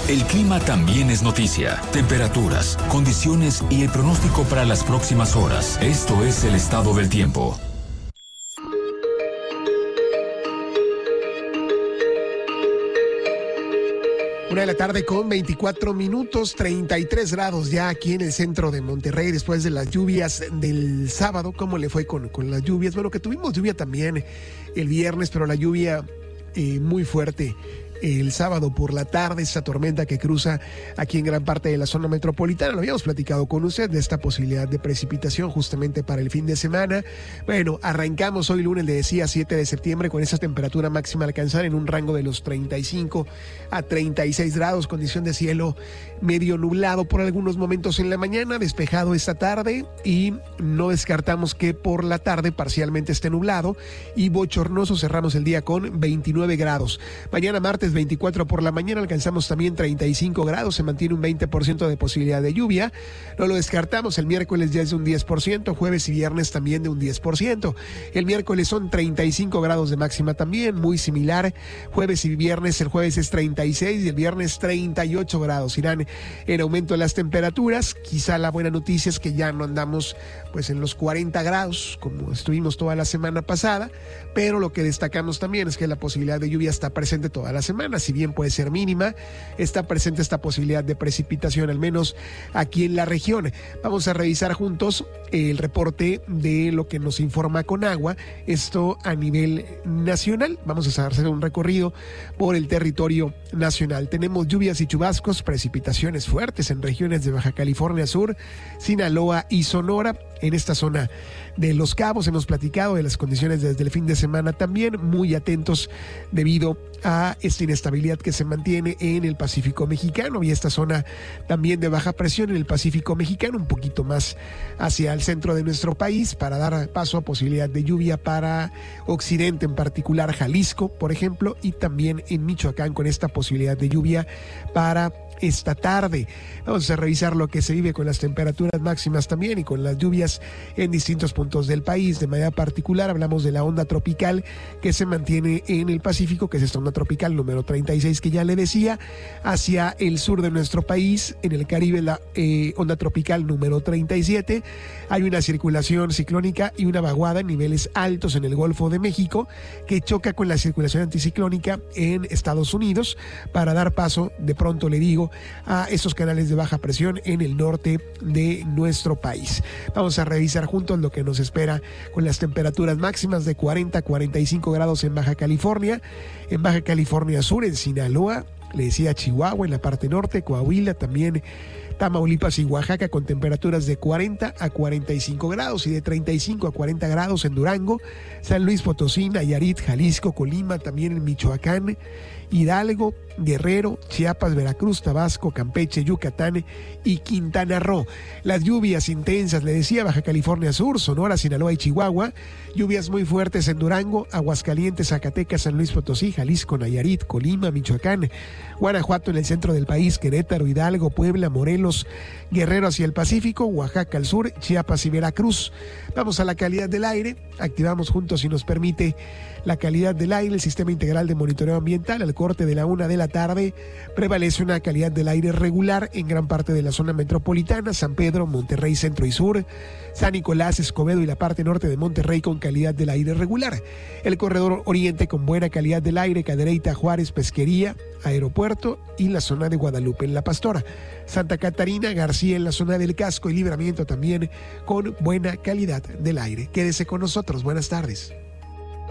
El clima también es noticia. Temperaturas, condiciones y el pronóstico para las próximas horas. Esto es el estado del tiempo. Una de la tarde con 24 minutos, 33 grados ya aquí en el centro de Monterrey después de las lluvias del sábado. ¿Cómo le fue con las lluvias? Bueno, que tuvimos lluvia también el viernes, pero la lluvia muy fuerte el sábado por la tarde, esta tormenta que cruza aquí en gran parte de la zona metropolitana. Lo habíamos platicado con usted de esta posibilidad de precipitación justamente para el fin de semana. Bueno, arrancamos hoy lunes, le decía, 7 de septiembre, con esa temperatura máxima alcanzar en un rango de los 35 a 36 grados, condición de cielo medio nublado por algunos momentos en la mañana, despejado esta tarde, y no descartamos que por la tarde parcialmente esté nublado y bochornoso. Cerramos el día con 29 grados. Mañana martes 24 por la mañana alcanzamos también 35 grados, se mantiene un 20% de posibilidad de lluvia, no lo descartamos. El miércoles ya es de un 10%, jueves y viernes también de un 10%. El miércoles son 35 grados de máxima también, muy similar. Jueves y viernes, el jueves es 36 y el viernes 38 grados. Irán en aumento las temperaturas. Quizá la buena noticia es que ya no andamos pues en los 40 grados como estuvimos toda la semana pasada, pero lo que destacamos también es que la posibilidad de lluvia está presente toda la semana. Si bien puede ser mínima, está presente esta posibilidad de precipitación, al menos aquí en la región. Vamos a revisar juntos el reporte de lo que nos informa Conagua, esto a nivel nacional. Vamos a hacer un recorrido por el territorio nacional. Tenemos lluvias y chubascos, precipitaciones fuertes en regiones de Baja California Sur, Sinaloa y Sonora. En esta zona de Los Cabos hemos platicado de las condiciones desde el fin de semana también, muy atentos debido a esta inestabilidad que se mantiene en el Pacífico mexicano y esta zona también de baja presión en el Pacífico mexicano, un poquito más hacia el centro de nuestro país, para dar paso a posibilidad de lluvia para occidente, en particular Jalisco, por ejemplo, y también en Michoacán con esta posibilidad de lluvia para esta tarde. Vamos a revisar lo que se vive con las temperaturas máximas también y con las lluvias en distintos puntos del país. De manera particular hablamos de la onda tropical que se mantiene en el Pacífico, que es esta onda tropical número 36 que ya le decía, hacia el sur de nuestro país. En el Caribe la onda tropical número 37. Hay una circulación ciclónica y una vaguada en niveles altos en el Golfo de México que choca con la circulación anticiclónica en Estados Unidos para dar paso, de pronto le digo, a esos canales de baja presión en el norte de nuestro país. Vamos a revisar juntos lo que nos espera con las temperaturas máximas de 40 a 45 grados en Baja California Sur, en Sinaloa, le decía Chihuahua, en la parte norte, Coahuila, también Tamaulipas y Oaxaca con temperaturas de 40 a 45 grados y de 35 a 40 grados en Durango, San Luis Potosí, Nayarit, Jalisco, Colima, también en Michoacán, Hidalgo, Guerrero, Chiapas, Veracruz, Tabasco, Campeche, Yucatán y Quintana Roo. Las lluvias intensas, le decía, Baja California Sur, Sonora, Sinaloa y Chihuahua. Lluvias muy fuertes en Durango, Aguascalientes, Zacatecas, San Luis Potosí, Jalisco, Nayarit, Colima, Michoacán, Guanajuato en el centro del país, Querétaro, Hidalgo, Puebla, Morelos, Guerrero hacia el Pacífico, Oaxaca al sur, Chiapas y Veracruz. Vamos a la calidad del aire. Activamos juntos, si nos permite, la calidad del aire. El Sistema Integral de Monitoreo Ambiental, al corte de la 1 de la tarde, prevalece una calidad del aire regular en gran parte de la zona metropolitana, San Pedro, Monterrey, centro y sur, San Nicolás, Escobedo y la parte norte de Monterrey con calidad del aire regular. El corredor oriente con buena calidad del aire, Cadereyta, Juárez, Pesquería, Aeropuerto y la zona de Guadalupe en La Pastora. Santa Catarina, García en la zona del Casco y Libramiento también con buena calidad del aire. Quédese con nosotros, buenas tardes.